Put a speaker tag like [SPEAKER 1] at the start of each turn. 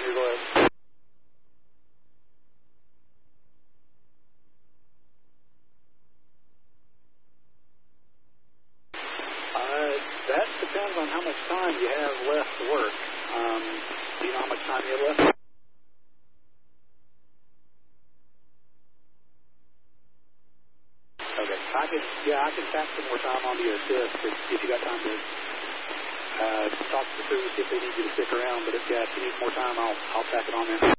[SPEAKER 1] your go ahead. That depends on how much time you have left to work. Do you know how much time you have left? Okay. I can tack some more time onto your assist if you got time to talk to the crew, see if they need you to stick around. But if you need more time, I'll tack it on there.